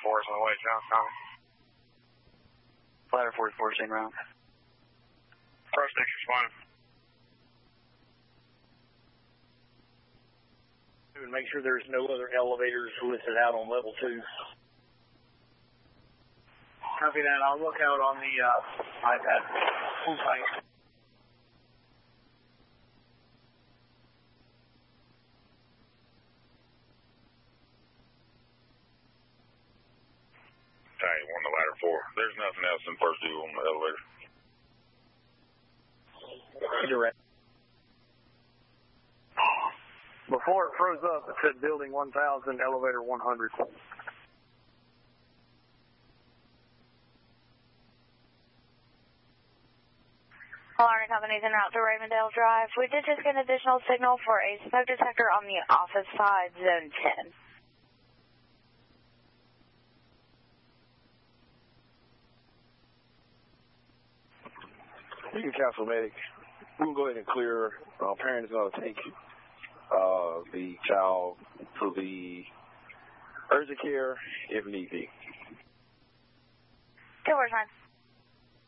is on the way, John. Ladder 44, same round. First 6 responding. And make sure there's no other elevators listed out on level 2. Copy that. I'll look out on the iPad. Full site. Hey, 1 to ladder 4. There's nothing else in first view on the elevator. Direct. Before it froze up, it said building 1000, elevator 100. Alarm companies en route to Ravendale Drive. We did just get an additional signal for a smoke detector on the office side, zone 10. You can cancel medic. We can go ahead and clear. Parent is going to take the child to the urgent care if need be. 2 words, 9.